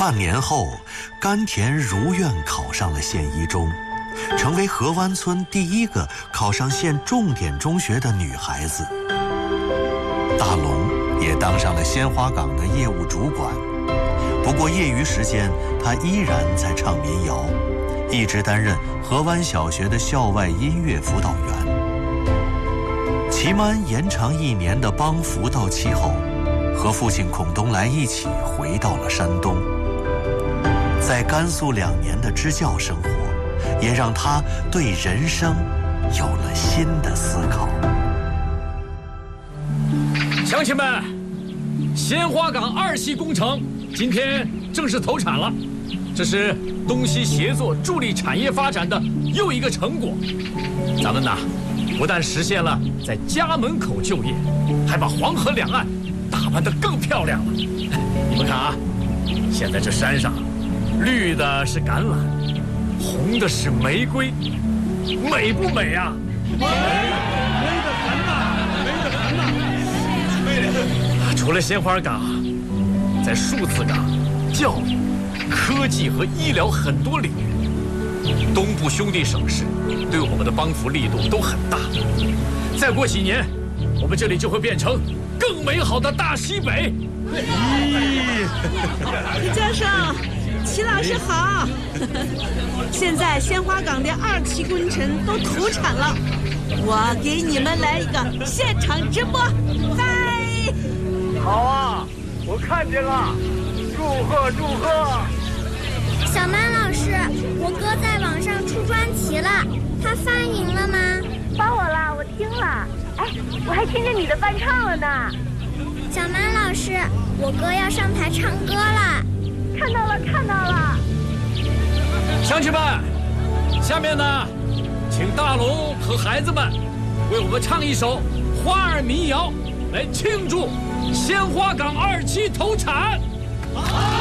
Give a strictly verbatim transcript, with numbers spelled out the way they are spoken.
半年后，甘田如愿考上了县一中，成为河湾村第一个考上县重点中学的女孩子。大龙也当上了鲜花岗的业务主管，不过业余时间他依然在唱民谣，一直担任河湾小学的校外音乐辅导员。期满延长一年的帮扶到期后，和父亲孔东来一起回到了山东。在甘肃两年的支教生活，也让他对人生有了新的思考。 乡亲们，鲜花岗二期工程今天正式投产了，这是东西协作助力产业发展的又一个成果。咱们呐，不但实现了在家门口就业，还把黄河两岸打扮得更漂亮了。你们看啊，现在这山上，绿的是橄榄，红的是玫瑰，美不美啊？美，美得很呐，美得很呐。除了鲜花岗，在数字岗、教育、科技和医疗很多领域，东部兄弟省市对我们的帮扶力度都很大。再过几年，我们这里就会变成更美好的大西北。 李教授，齐老师好。现在鲜花岗的二期工程都投产了，我给你们来一个现场直播，嗨！ 好啊，我看见了，祝贺祝贺！ 小曼老师，我哥在网上出专辑了，他发您了吗？ 发我了，我听了。哎，我还听见你的翻唱了呢。 小曼老师，我哥要上台唱歌了。 看到了，看到了。 乡亲们，下面呢，请大龙和孩子们为我们唱一首花儿民谣，来庆祝鲜花岗二期投产。好。